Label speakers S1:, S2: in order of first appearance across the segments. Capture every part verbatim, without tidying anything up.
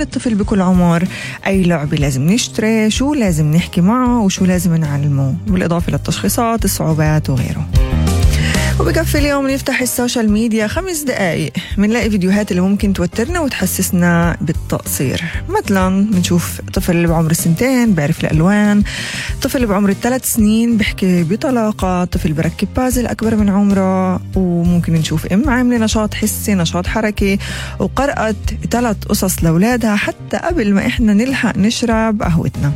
S1: الطفل بكل عمر، أي لعبة لازم نشتري، شو لازم نحكي معه وشو لازم نعلمه، بالإضافة للتشخيصات، الصعوبات وغيره. وبكفي اليوم نفتح السوشيال ميديا خمس دقايق منلاقي فيديوهات اللي ممكن توترنا وتحسسنا بالتقصير. مثلا بنشوف طفل بعمر السنتين بيعرف الألوان، طفل بعمر الثلاث سنين بيحكي بطلاقة، طفل بركب بازل أكبر من عمره، وممكن نشوف أم عاملة نشاط حسي، نشاط حركي، وقرأت ثلاث قصص لأولادها حتى قبل ما إحنا نلحق نشرب قهوتنا.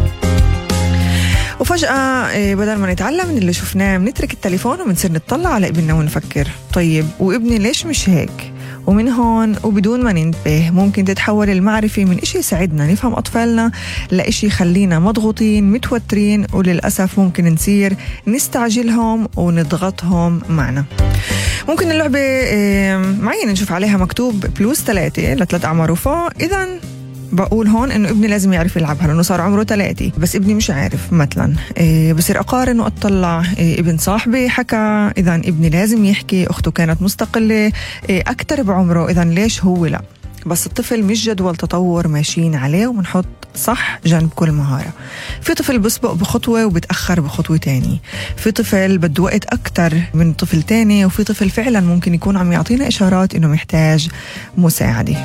S1: وفجأة بدل ما نتعلم من اللي شفناه بنترك التليفون وبنصير نطلع على ابننا ونفكر طيب وابني ليش مش هيك؟ ومن هون وبدون ما ننتبه ممكن تتحول المعرفة من إشي يساعدنا نفهم أطفالنا لإشي يخلينا مضغوطين متوترين، وللأسف ممكن نصير نستعجلهم ونضغطهم معنا. ممكن اللعبة معينة نشوف عليها مكتوب بلوس ثلاثة لثلاث أعمار وفوق، إذن بقول هون إنه ابني لازم يعرف يلعبها لأنه صار عمره ثلاثة، بس ابني مش عارف مثلا. إيه بصير أقارن وأطلع، إيه ابن صاحبي حكى إذن ابني لازم يحكي، أخته كانت مستقلة إيه أكتر بعمره، إذن ليش هو لا؟ بس الطفل مش جدول تطور ماشيين عليه ومنحط صح جنب كل مهارة. في طفل بسبق بخطوة وبتأخر بخطوة تاني، في طفل بده وقت أكتر من طفل تاني، وفي طفل فعلا ممكن يكون عم يعطينا إشارات إنه محتاج مساعدة.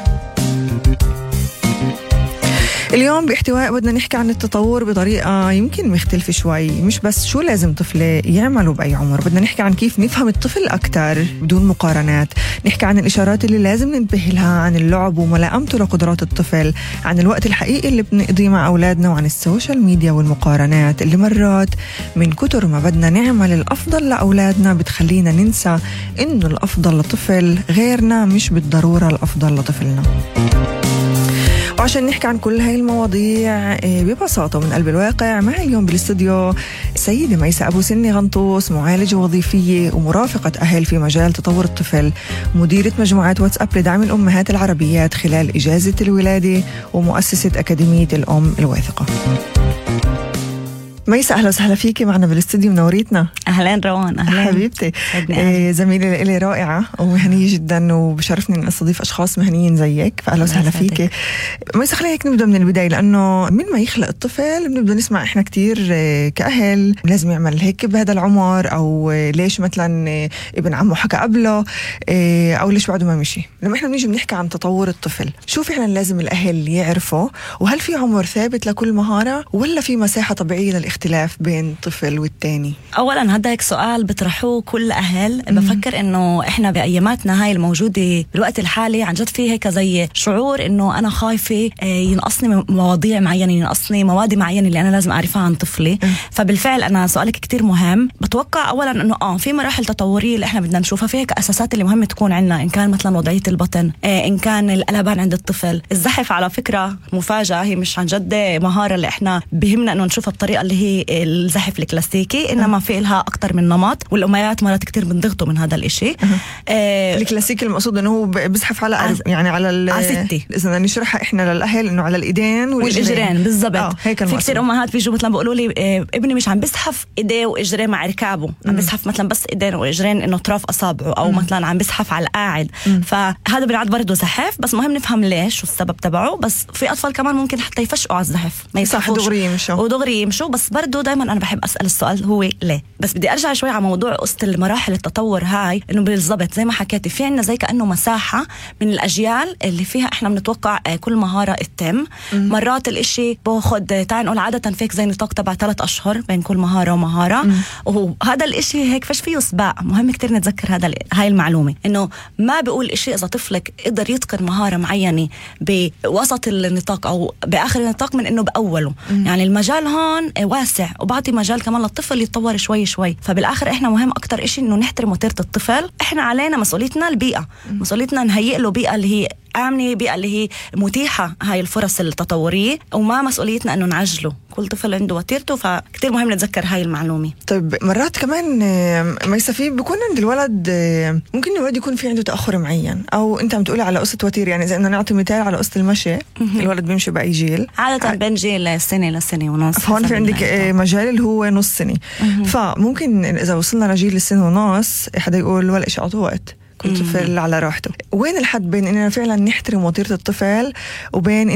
S1: اليوم باحتواء بدنا نحكي عن التطور بطريقة يمكن مختلفة شوي، مش بس شو لازم طفل يعملوا بأي عمر، بدنا نحكي عن كيف نفهم الطفل أكتر بدون مقارنات، نحكي عن الإشارات اللي لازم ننتبه لها، عن اللعب وملائمته لقدرات الطفل، عن الوقت الحقيقي اللي بنقضيه مع أولادنا، وعن السوشيال ميديا والمقارنات اللي مرات من كتر ما بدنا نعمل الأفضل لأولادنا بتخلينا ننسى إنه الأفضل لطفل غيرنا مش بالضرورة الأفضل لطفلنا. وعشان نحكي عن كل هاي المواضيع ببساطة من قلب الواقع، معي اليوم بالاستوديو السيدة ميسة أبو سني غنطوس، معالجة وظيفية ومرافقة أهل في مجال تطور الطفل، مديرة مجموعة واتساب لدعم الأمهات العربيات خلال إجازة الولادة، ومؤسسة أكاديمية الأم الواثقة. ميسة أهلا وسهلا فيكي معنا بالاستوديو، منوريتنا.
S2: أهلا روان. أهلا
S1: حبيبتي. إيه زميلة لي رائعة ومهنية جدا، وبشرفني أن أستضيف أشخاص مهنيين زيك، فأهلا وسهلا فيكي. ميسة خلينا هيك نبدأ من البداية، لأنه من ما يخلق الطفل بنبدأ نسمع إحنا كتير كأهل لازم يعمل هيك بهذا العمر، أو ليش مثلا ابن عمه حكى قبله، أو ليش بعده ما مشي. لما إحنا بنيجي بنحكي عن تطور الطفل، شو فعلا لازم الأهل يعرفوا؟ وهل في عمر ثابت لكل مهارة ولا في مساحة طبيعية للاختلاف اختلاف بين طفل والتاني؟
S2: اولا هذا هيك سؤال بترحوه كل اهل. مم. بفكر انه احنا باياماتنا هاي الموجوده بالوقت الحالي عن جد في هيك زي شعور انه انا خايفه ينقصني مواضيع معينه، ينقصني مواد معينه اللي انا لازم اعرفها عن طفلي. مم. فبالفعل انا سؤالك كتير مهم. بتوقع اولا انه اه في مراحل تطوريه اللي احنا بدنا نشوفها، في هيك اساسات اللي مهم تكون عندنا، ان كان مثلا وضعيه البطن، ان كان القلبان عند الطفل، الزحف. على فكره مفاجاه، هي مش عن جد مهاره اللي احنا بهمنا انه نشوفها بالطريقه اللي هي الزحف الكلاسيكي، انما في لها اكثر من نمط، والامهات مرات كتير بنضغطوا من هذا الاشي.
S1: آه الكلاسيكي المقصود انه هو بزحف على عز... يعني على
S2: الستي،
S1: اذا نشرحها احنا للاهل انه على الايدين
S2: والاجرين بالضبط.
S1: آه
S2: في كتير امهات بيجوا مثلا بيقولوا لي آه ابني مش عم بزحف ايديه واجريه مع ركابه، عم بزحف مثلا بس ايدين واجرين انه اطراف اصابعه، او مم. مثلا عم بزحف على القاعد. مم. فهذا بالعاده برضه زحف، بس مهم نفهم ليش والسبب تبعه. بس في اطفال كمان ممكن حتى يفشقوا على الزحف، ما
S1: يصحوا دغري يمشوا
S2: ودغري يمشوا. بس برضه دائما انا بحب اسال السؤال هو ليه. بس بدي ارجع شوي على موضوع قصه المراحل التطور هاي، انه بالضبط زي ما حكيتي في عندنا زي كانه مساحه من الاجيال اللي فيها احنا بنتوقع كل مهاره تتم. مرات الاشي باخذ تعال نقول عاده فيك زي نطاق تبع ثلاث اشهر بين كل مهاره ومهاره، وهذا الاشي هيك فش فيه سباق. مهم كتير نتذكر هذا هاي المعلومه، انه ما بقول اشي اذا طفلك قدر يتقن مهاره معينه بوسط النطاق او باخر النطاق من انه باوله. مم. يعني المجال هون واسع، وبعطي مجال كمان للطفل يتطور شوي شوي. فبالاخر احنا مهم اكتر اشي انه نحترم وتيرة الطفل. احنا علينا مسؤوليتنا البيئه، مم. مسؤوليتنا نهيئ له بيئه اللي هي آمنة، بيئة اللي هي متيحة هاي الفرص التطورية، وما مسؤوليتنا أنه نعجله. كل طفل عنده وتيرته، فكتير مهم نتذكر هاي المعلومة.
S1: طيب مرات كمان ما يصفي بيكون عند الولد، ممكن الولد يكون في عنده تأخر معين، أو أنت عم تقولي على قصة وتير، يعني إذا بدنا نعطي مثال على قصة المشي، الولد بيمشي بأي جيل؟
S2: عادة بين جيل سنة لسنة ونص.
S1: فهون في عندك مجال اللي هو نص سنة. فممكن إذا وصلنا لجيل السنة ونص حدا يقول ولا إشي عطوه وقت، كل طفل على راحته. وين الحد بين إننا فعلا نحترم وتيرة الطفل وبين